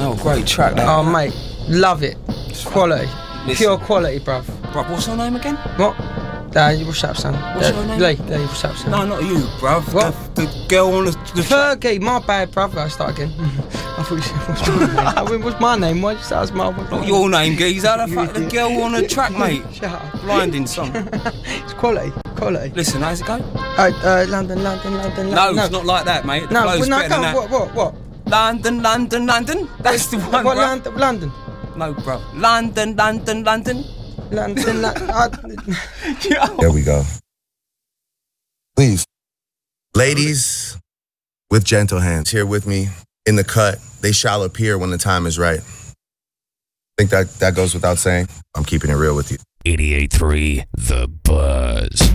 hell, great track that. Oh, mate, love it. Quality. Listen. Pure quality, bruv. Bruv, what's her name again? What? What's up, son? What's her name? Lee, what's up, son? No, not you, bruv. What? The girl on the track. Fergie, my bad, bruv. I start again. I thought you said, what's my name? I mean, what's my name? Why'd you say that's my name? Not your name, geezer. The girl on the track, mate. Shut up. Blinding song. It's quality. Listen, how's it go? London. No, it's not like that, mate. The No, flow's better than that. What? London. That's the one, What, bruv. London? No, bro. London. There we go. Please. Ladies with gentle hands here with me in the cut. They shall appear when the time is right. I think that goes without saying. I'm keeping it real with you. 88.3 The Buzz.